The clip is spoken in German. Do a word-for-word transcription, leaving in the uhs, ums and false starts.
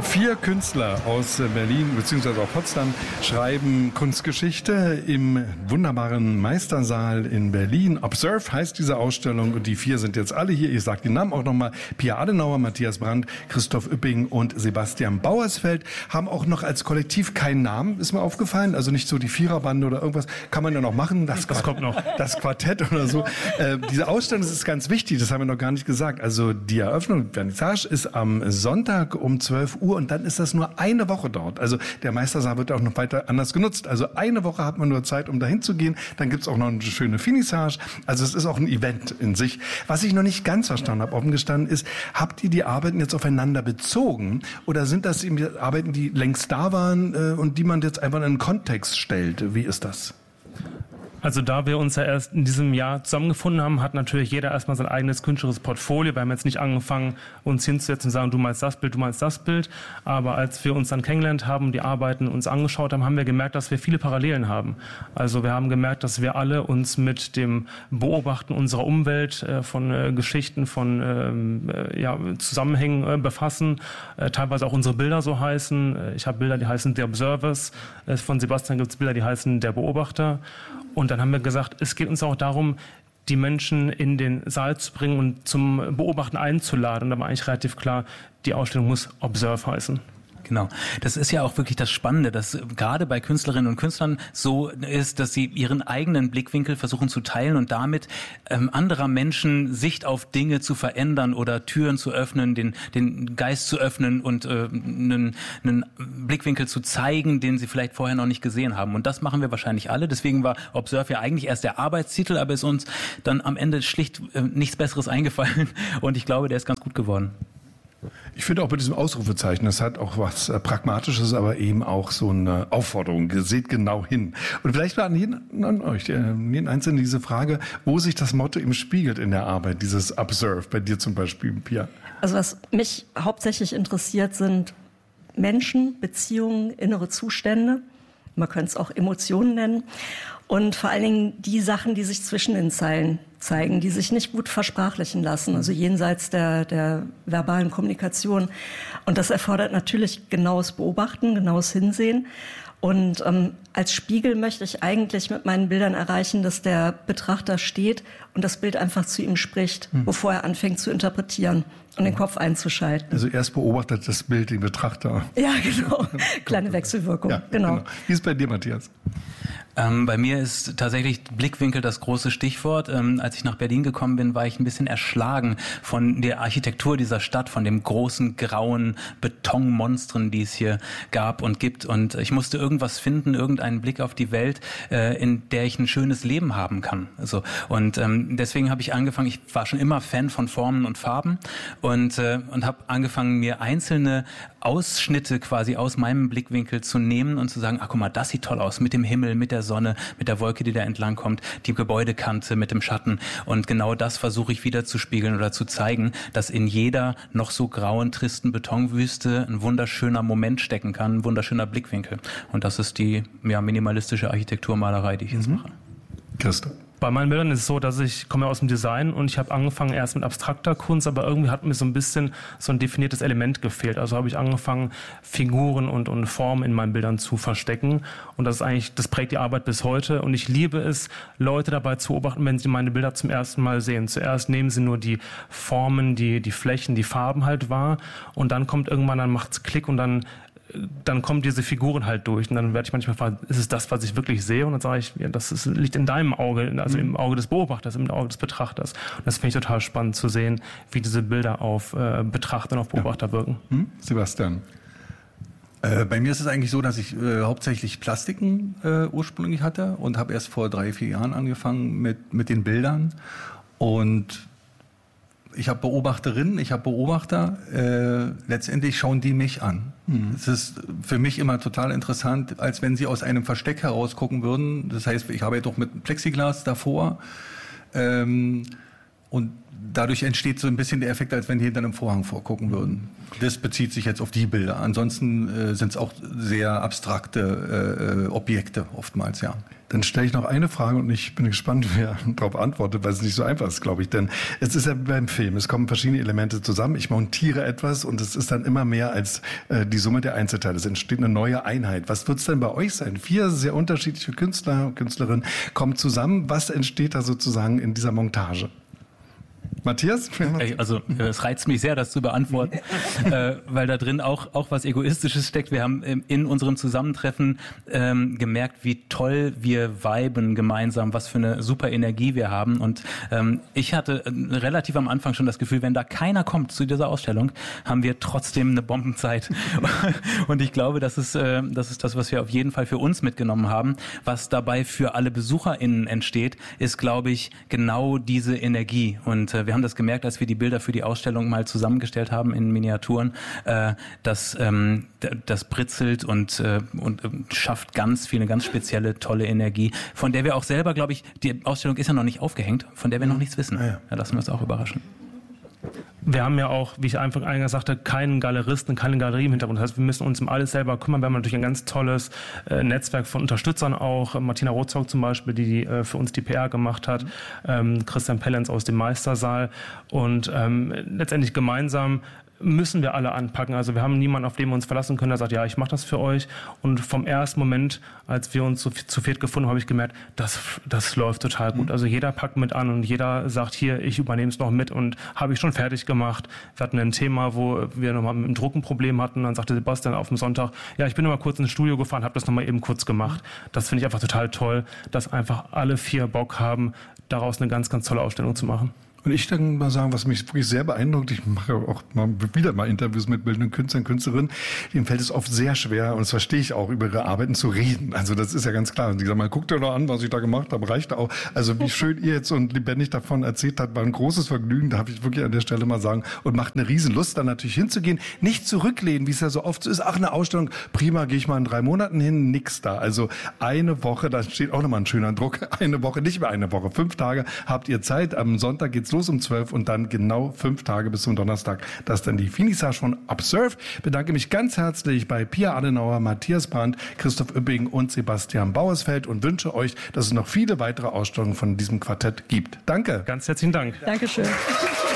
Vier Künstler aus Berlin bzw. auch Potsdam schreiben Kunstgeschichte im wunderbaren Meistersaal in Berlin. Observe heißt diese Ausstellung und die vier sind jetzt alle hier. Ich sage den Namen auch nochmal. Pia Adenauer, Matthias Brandt, Christoph Üpping und Sebastian Bauersfeld haben auch noch als Kollektiv keinen Namen, ist mir aufgefallen. Also nicht so die Viererbande oder irgendwas. Kann man ja noch machen. Das, das kommt noch. Das Quartett oder so. Äh, diese Ausstellung, das ist ganz wichtig, das haben wir noch gar nicht gesagt. Also die Eröffnung, Vernissage ist am Sonntag um zwölf Uhr und dann ist das nur eine Woche dort. Also der Meistersaal wird auch noch weiter anders genutzt. Also eine Woche hat man nur Zeit, um dahin zu gehen. Dann gibt's auch noch eine schöne Finissage. Also es ist auch ein Event in sich. Was ich noch nicht ganz verstanden habe, offen gestanden ist, habt ihr die Arbeiten jetzt aufeinander bezogen oder sind das eben die Arbeiten, die längst da waren äh, und die man jetzt einfach in einen Kontext stellt? Wie ist das? Also da wir uns ja erst in diesem Jahr zusammengefunden haben, hat natürlich jeder erstmal sein eigenes künstlerisches Portfolio. Wir haben jetzt nicht angefangen, uns hinzusetzen und sagen, du meinst das Bild, du meinst das Bild. Aber als wir uns dann kennengelernt haben, die Arbeiten uns angeschaut haben, haben wir gemerkt, dass wir viele Parallelen haben. Also wir haben gemerkt, dass wir alle uns mit dem Beobachten unserer Umwelt, äh, von äh, Geschichten, von ähm, äh, ja, Zusammenhängen äh, befassen. Äh, teilweise auch unsere Bilder so heißen. Äh, ich habe Bilder, die heißen The Observers. Äh, von Sebastian gibt es Bilder, die heißen Der Beobachter. Und dann haben wir gesagt, es geht uns auch darum, die Menschen in den Saal zu bringen und zum Beobachten einzuladen. Und da war eigentlich relativ klar, die Ausstellung muss Observe heißen. Genau. Das ist ja auch wirklich das Spannende, dass gerade bei Künstlerinnen und Künstlern so ist, dass sie ihren eigenen Blickwinkel versuchen zu teilen und damit ähm, anderer Menschen Sicht auf Dinge zu verändern oder Türen zu öffnen, den, den Geist zu öffnen und äh, einen, einen Blickwinkel zu zeigen, den sie vielleicht vorher noch nicht gesehen haben. Und das machen wir wahrscheinlich alle. Deswegen war Observe ja eigentlich erst der Arbeitstitel, aber ist uns dann am Ende schlicht äh, nichts Besseres eingefallen. Und ich glaube, der ist ganz gut geworden. Ich finde auch bei diesem Ausrufezeichen, das hat auch was äh, Pragmatisches, aber eben auch so eine Aufforderung. Seht genau hin. Und vielleicht war an jeden, an euch, äh, jeden Einzelnen diese Frage, wo sich das Motto eben spiegelt in der Arbeit, dieses Observe, bei dir zum Beispiel, Pia. Also was mich hauptsächlich interessiert, sind Menschen, Beziehungen, innere Zustände. Man könnte es auch Emotionen nennen. Und vor allen Dingen die Sachen, die sich zwischen den Zeilen zeigen, die sich nicht gut versprachlichen lassen, also jenseits der, der verbalen Kommunikation. Und das erfordert natürlich genaues Beobachten, genaues Hinsehen. Und ähm, als Spiegel möchte ich eigentlich mit meinen Bildern erreichen, dass der Betrachter steht und das Bild einfach zu ihm spricht, hm. bevor er anfängt zu interpretieren und den Kopf einzuschalten. Also erst beobachtet das Bild den Betrachter. Ja, genau. Kleine Wechselwirkung. Ja, genau. genau. Wie ist es bei dir, Matthias? Ähm, bei mir ist tatsächlich Blickwinkel das große Stichwort. Ähm, als ich nach Berlin gekommen bin, war ich ein bisschen erschlagen von der Architektur dieser Stadt, von dem großen grauen Betonmonstren, die es hier gab und gibt. Und ich musste irgendwas finden, irgendeinen Blick auf die Welt, äh, in der ich ein schönes Leben haben kann. Also, und ähm, deswegen habe ich angefangen, ich war schon immer Fan von Formen und Farben und, äh, und habe angefangen, mir einzelne Ausschnitte quasi aus meinem Blickwinkel zu nehmen und zu sagen, ach guck mal, das sieht toll aus, mit dem Himmel, mit der Sonne, mit der Wolke, die da entlang kommt, die Gebäudekante mit dem Schatten. Und genau das versuche ich wieder zu spiegeln oder zu zeigen, dass in jeder noch so grauen, tristen Betonwüste ein wunderschöner Moment stecken kann, ein wunderschöner Blickwinkel. Und das ist die ja, minimalistische Architekturmalerei, die ich jetzt mhm. mache. Christoph. Bei meinen Bildern ist es so, dass ich komme aus dem Design und ich habe angefangen erst mit abstrakter Kunst, aber irgendwie hat mir so ein bisschen so ein definiertes Element gefehlt. Also habe ich angefangen, Figuren und, und Formen in meinen Bildern zu verstecken und das ist eigentlich, das prägt die Arbeit bis heute und ich liebe es, Leute dabei zu beobachten, wenn sie meine Bilder zum ersten Mal sehen. Zuerst nehmen sie nur die Formen, die, die Flächen, die Farben halt wahr und dann kommt irgendwann, dann macht's Klick und dann dann kommen diese Figuren halt durch und dann werde ich manchmal fragen, ist es das, was ich wirklich sehe? Und dann sage ich, ja, das ist, liegt in deinem Auge, also im Auge des Beobachters, im Auge des Betrachters. Und das finde ich total spannend zu sehen, wie diese Bilder auf äh, Betrachter und auf Beobachter ja. wirken. Hm? Sebastian? Äh, bei mir ist es eigentlich so, dass ich äh, hauptsächlich Plastiken äh, ursprünglich hatte und habe erst vor drei, vier Jahren angefangen mit, mit den Bildern und ich habe Beobachterinnen, ich habe Beobachter, äh, letztendlich schauen die mich an. Mhm. Es ist für mich immer total interessant, als wenn sie aus einem Versteck heraus gucken würden. Das heißt, ich arbeite doch mit Plexiglas davor. Ähm, Und dadurch entsteht so ein bisschen der Effekt, als wenn die hinter einem Vorhang vorgucken würden. Das bezieht sich jetzt auf die Bilder. Ansonsten äh, sind es auch sehr abstrakte äh, Objekte oftmals, ja. Dann stelle ich noch eine Frage und ich bin gespannt, wer darauf antwortet, weil es nicht so einfach ist, glaube ich. Denn es ist ja beim Film, es kommen verschiedene Elemente zusammen. Ich montiere etwas und es ist dann immer mehr als äh, die Summe der Einzelteile. Es entsteht eine neue Einheit. Was wird es denn bei euch sein? Vier sehr unterschiedliche Künstler und Künstlerinnen kommen zusammen. Was entsteht da sozusagen in dieser Montage? Matthias? Also es reizt mich sehr, das zu beantworten, äh, weil da drin auch, auch was Egoistisches steckt. Wir haben in unserem Zusammentreffen ähm, gemerkt, wie toll wir viben gemeinsam, was für eine super Energie wir haben. Und ähm, ich hatte relativ am Anfang schon das Gefühl, wenn da keiner kommt zu dieser Ausstellung, haben wir trotzdem eine Bombenzeit. Und ich glaube, das ist, äh, das ist das, was wir auf jeden Fall für uns mitgenommen haben. Was dabei für alle BesucherInnen entsteht, ist, glaube ich, genau diese Energie. Und äh, wir haben das gemerkt, als wir die Bilder für die Ausstellung mal zusammengestellt haben in Miniaturen, äh, dass ähm, das britzelt und, äh, und äh, schafft ganz viel, eine ganz spezielle, tolle Energie, von der wir auch selber, glaube ich, die Ausstellung ist ja noch nicht aufgehängt, von der wir noch nichts wissen. Ah, ja. Da lassen wir uns auch überraschen. Wir haben ja auch, wie ich einfach eingangs sagte, keinen Galeristen, keine Galerie im Hintergrund. Das heißt, wir müssen uns um alles selber kümmern. Wir haben natürlich ein ganz tolles äh, Netzwerk von Unterstützern auch. Martina Rotzog zum Beispiel, die äh, für uns die P R gemacht hat. Ähm, Christian Pellenz aus dem Meistersaal. Und ähm, letztendlich gemeinsam müssen wir alle anpacken. Also wir haben niemanden, auf den wir uns verlassen können, der sagt, ja, ich mache das für euch. Und vom ersten Moment, als wir uns zu, zu viert gefunden haben, habe ich gemerkt, das, das läuft total gut. Also jeder packt mit an und jeder sagt, hier, ich übernehme es noch mit und habe ich schon fertig gemacht. Wir hatten ein Thema, wo wir nochmal mit dem Druck ein Problem hatten. Dann sagte Sebastian auf dem Sonntag, ja, ich bin nochmal kurz ins Studio gefahren, habe das nochmal eben kurz gemacht. Das finde ich einfach total toll, dass einfach alle vier Bock haben, daraus eine ganz, ganz tolle Ausstellung zu machen. Und ich kann mal sagen, was mich wirklich sehr beeindruckt, ich mache auch mal wieder mal Interviews mit bildenden Künstlern und Künstlerinnen, denen fällt es oft sehr schwer, und das verstehe ich auch, über ihre Arbeiten zu reden. Also das ist ja ganz klar. Und die sagen mal, guckt dir doch an, was ich da gemacht habe, reicht auch. Also wie schön ihr jetzt und lebendig davon erzählt habt, war ein großes Vergnügen, darf ich wirklich an der Stelle mal sagen, und macht eine Riesenlust, dann natürlich hinzugehen, nicht zurücklehnen, wie es ja so oft so ist. Ach, eine Ausstellung, prima, gehe ich mal in drei Monaten hin, nix da. Also eine Woche, da steht auch nochmal ein schöner Druck, eine Woche, nicht mehr eine Woche, fünf Tage habt ihr Zeit. Am Sonntag geht's los um zwölf und dann genau fünf Tage bis zum Donnerstag. Das ist dann die Finissage von Observe. Ich bedanke mich ganz herzlich bei Pia Adenauer, Matthias Brandt, Christoph Üpping und Sebastian Bauersfeld und wünsche euch, dass es noch viele weitere Ausstellungen von diesem Quartett gibt. Danke. Ganz herzlichen Dank. Dankeschön.